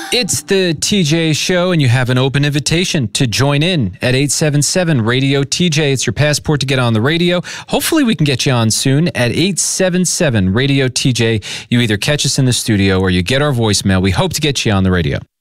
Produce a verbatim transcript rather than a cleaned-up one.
It's the T J Show, and you have an open invitation to join in at eight seven seven radio T J. It's your passport to get on the radio. Hopefully we can get you on soon at eight seven seven radio T J. You either catch us in the studio or you get our voicemail. We hope to get you on the radio.